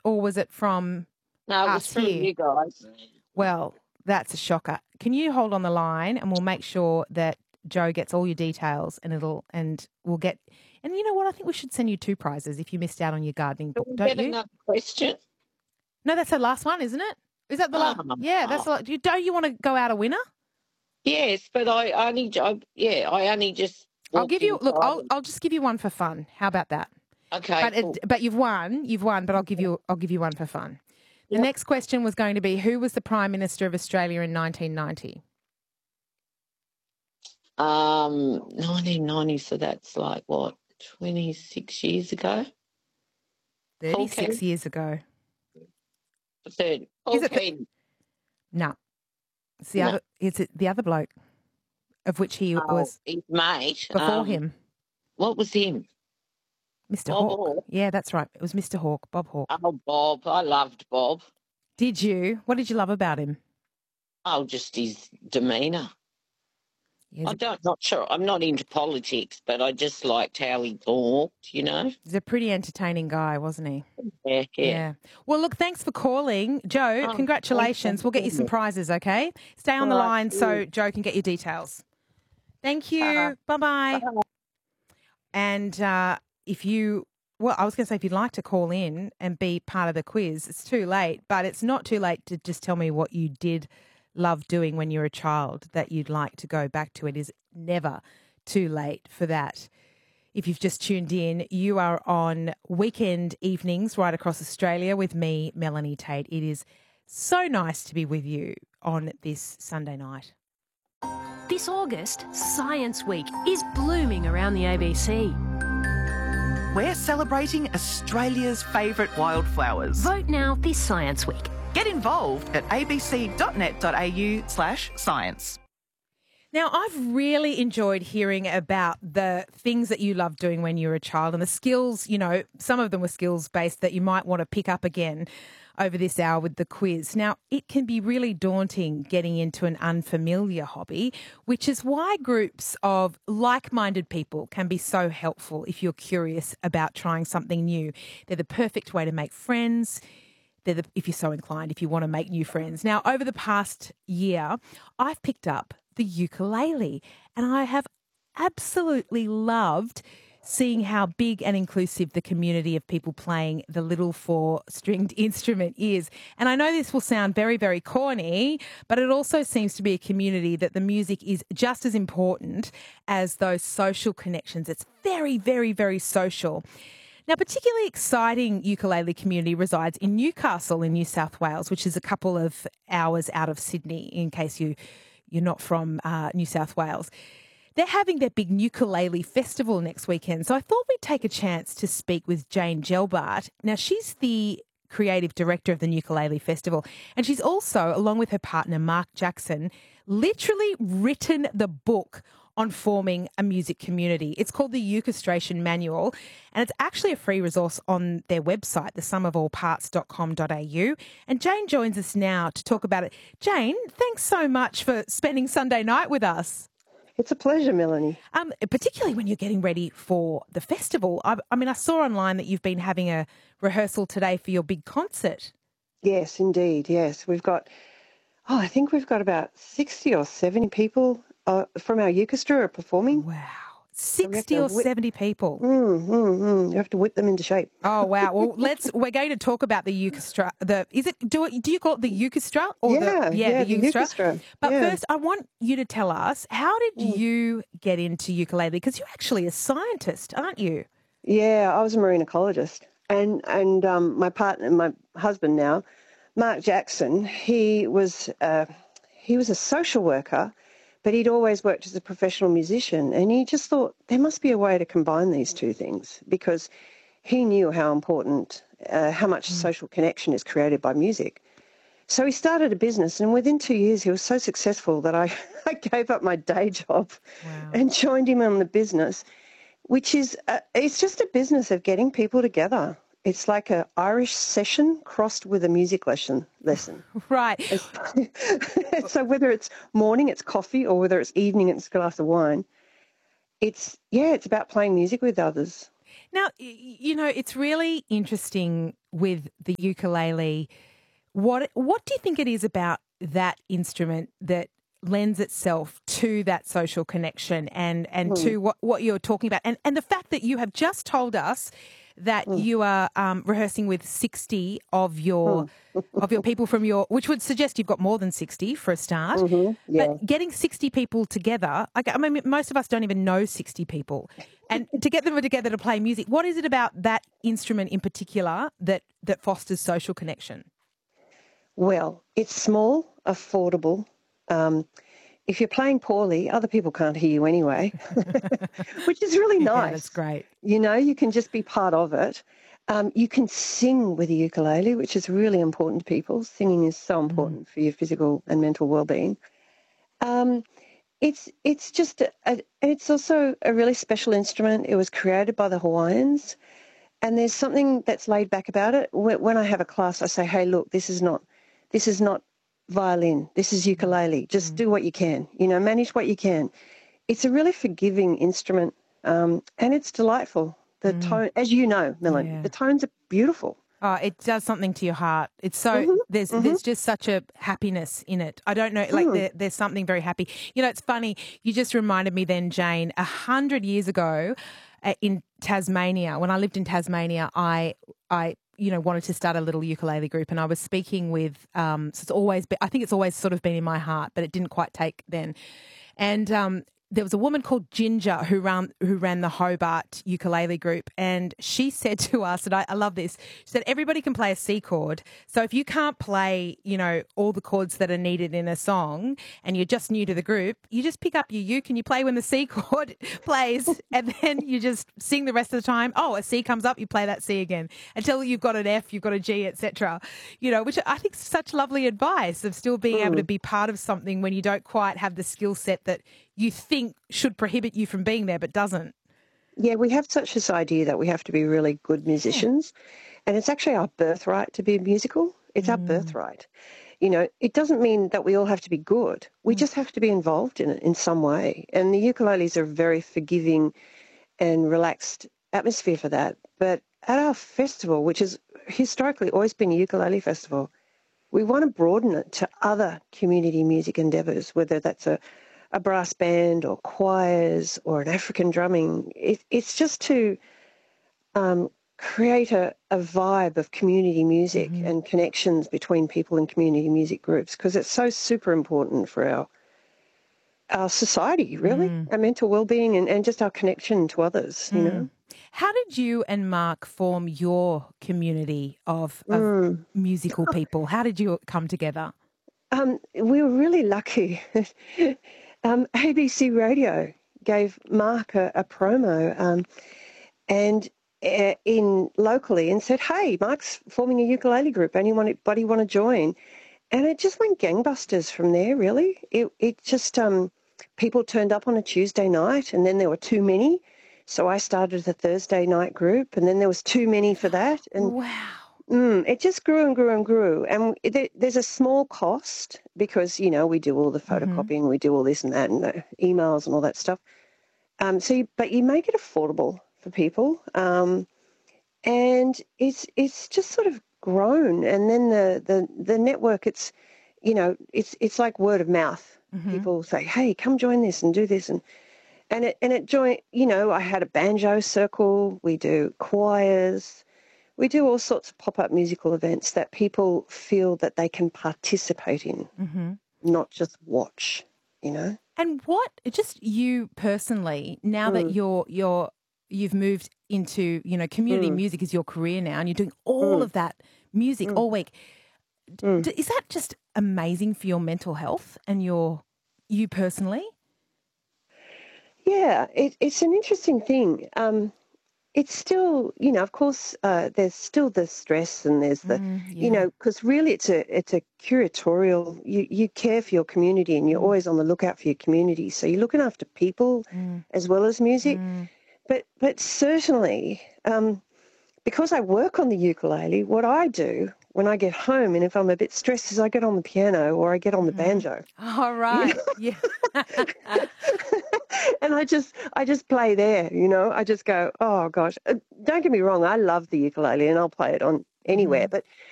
or was it from No, it was us from here? you guys. Well, that's a shocker. Can you hold on the line and we'll make sure that Joe gets all your details and we'll get. And you know what? I think we should send you 2 prizes if you missed out on your gardening book, Can we don't get you? another question? No, that's the last one, isn't it? Is that the last? Yeah, that's the last. Don't you want to go out a winner? Yes, but I only just. I'll give you. Look, inside. I'll just give you one for fun. How about that? Okay, But cool. but you've won. But I'll give you one for fun. The next question was going to be, who was the Prime Minister of Australia in 1990? 1990. So that's like what, 26 years ago. 36 years ago. Third. Is it? No. It's the other. It's the other bloke, of which he was his mate before him. What was him? Mr. Bob Hawke. Yeah, that's right. It was Mr. Hawke, Bob Hawke. Oh, Bob. I loved Bob. Did you? What did you love about him? Oh, just his demeanour. Not sure. I'm not into politics, but I just liked how he talked, you know. He's a pretty entertaining guy, wasn't he? Yeah. Well, look, thanks for calling. Joe, congratulations. We'll get you some prizes, okay? Stay on the line so Joe can get your details. Thank you. Bye-bye. And if you... Well, I was going to say, if you'd like to call in and be part of the quiz, it's too late, but it's not too late to just tell me what you did love doing when you were a child that you'd like to go back to. It is never too late for that. If you've just tuned in, you are on weekend evenings right across Australia with me, Melanie Tate. It is so nice to be with you on this Sunday night. This August, Science Week is blooming around the ABC. We're celebrating Australia's favourite wildflowers. Vote now this Science Week. Get involved at abc.net.au/science. Now, I've really enjoyed hearing about the things that you loved doing when you were a child and the skills, you know, some of them were skills-based that you might want to pick up again over this hour with the quiz. Now, it can be really daunting getting into an unfamiliar hobby, which is why groups of like-minded people can be so helpful if you're curious about trying something new. They're the perfect way to make friends. If you're so inclined, if you want to make new friends. Now, over the past year, I've picked up the ukulele and I have absolutely loved seeing how big and inclusive the community of people playing the little 4-stringed instrument is. And I know this will sound very, very corny, but it also seems to be a community that the music is just as important as those social connections. It's very, very, very social. Now, particularly exciting ukulele community resides in Newcastle in New South Wales, which is a couple of hours out of Sydney, in case you're not from New South Wales. They're having their big ukulele festival next weekend, so I thought we'd take a chance to speak with Jane Gelbart. Now, she's the creative director of the Ukulele Festival, and she's also, along with her partner Mark Jackson, literally written the book on forming a music community. It's called the Ukastration Manual, and it's actually a free resource on their website, thesumofallparts.com.au. And Jane joins us now to talk about it. Jane, thanks so much for spending Sunday night with us. It's a pleasure, Melanie. Particularly when you're getting ready for the festival. I saw online that you've been having a rehearsal today for your big concert. Yes, indeed, yes. I think we've got about 60 or 70 people from our Ukastra are performing. Wow. 60 or 70 people. You have to whip them into shape. Oh, wow. Well, we're going to talk about the Ukastra. Do you call it the Ukastra? The Ukastra. But first, I want you to tell us, how did you get into ukulele? Because you're actually a scientist, aren't you? Yeah, I was a marine ecologist. And my partner, my husband now, Mark Jackson, he was a social worker, but he'd always worked as a professional musician, and he just thought there must be a way to combine these two things, because he knew how important, how much social connection is created by music. So he started a business, and within 2 years he was so successful that I gave up my day job and joined him on the business, which is, it's just a business of getting people together. It's like an Irish session crossed with a music lesson. Right. So whether it's morning, it's coffee, or whether it's evening, it's a glass of wine. It's about playing music with others. Now, it's really interesting with the ukulele. What do you think it is about that instrument that lends itself to that social connection and to what you're talking about? And the fact that you have just told us that you are rehearsing with 60 of your people from your, which would suggest you've got more than 60 for a start. Yeah. But getting 60 people together, I mean, most of us don't even know 60 people. And to get them together to play music, what is it about that instrument in particular that fosters social connection? Well, it's small, affordable. If you're playing poorly, other people can't hear you anyway, which is really nice. Yeah, that's great. You know, you can just be part of it. You can sing with a ukulele, which is really important to people. Singing is so important for your physical and mental well-being. It's just it's also a really special instrument. It was created by the Hawaiians, and there's something that's laid back about it. When I have a class, I say, "Hey, look, this is not violin. This is ukulele. Just do what you can. You know, manage what you can." It's a really forgiving instrument, and it's delightful. The tone, as you know, Millen, the tones are beautiful. Oh, it does something to your heart. It's so there's just such a happiness in it. I don't know, like there's something very happy. You know, it's funny. You just reminded me then, Jane, 100 years ago in Tasmania, when I lived in Tasmania, I wanted to start a little ukulele group, and I was speaking with. So it's always I think it's always sort of been in my heart, but it didn't quite take then. And there was a woman called Ginger who ran the Hobart ukulele group, and she said to us, and I love this, she said, everybody can play a C chord. So if you can't play, you know, all the chords that are needed in a song and you're just new to the group, you just pick up your uke and you play when the C chord plays, and then you just sing the rest of the time. Oh, a C comes up, you play that C again until you've got an F, you've got a G, etc. You know, which I think is such lovely advice of still being able to be part of something when you don't quite have the skill set that you think should prohibit you from being there, but doesn't. Yeah, we have such this idea that we have to be really good musicians, and it's actually our birthright to be musical. It's our birthright. You know, it doesn't mean that we all have to be good. We just have to be involved in it in some way. And the ukuleles are a very forgiving and relaxed atmosphere for that. But at our festival, which has historically always been a ukulele festival, we want to broaden it to other community music endeavours, whether that's a brass band or choirs or an African drumming. It's just to create a vibe of community music and connections between people in community music groups, because it's so super important for our society, really, our mental well-being and just our connection to others, you know. How did you and Mark form your community of musical people? How did you come together? We were really lucky. ABC Radio gave Mark a promo in locally and said, "Hey, Mark's forming a ukulele group. Anybody want to join?" And it just went gangbusters from there, really. It just, people turned up on a Tuesday night, and then there were too many. So I started a Thursday night group, and then there was too many for that. And wow. It just grew and grew and grew. And there's a small cost because, you know, we do all the photocopying, we do all this and that, and the emails and all that stuff. But you make it affordable for people. And it's just sort of grown. And then the network, it's like word of mouth. People say, "Hey, come join this and do this." And it joined, you know, I had a banjo circle. We do choirs. We do all sorts of pop-up musical events that people feel that they can participate in, not just watch, you know. And what, just you personally, now that you've moved into, you know, community music is your career now, and you're doing all of that music all week, is that just amazing for your mental health and you personally? Yeah, it's an interesting thing. It's still, you know, of course, there's still the stress and there's the, you know, because really it's a curatorial, you care for your community and you're always on the lookout for your community. So you're looking after people as well as music. But certainly, because I work on the ukulele, what I do when I get home and if I'm a bit stressed is I get on the piano or I get on the banjo. All right. Yeah. And I just play there, you know. I just go, oh gosh. Don't get me wrong, I love the ukulele and I'll play it on anywhere. But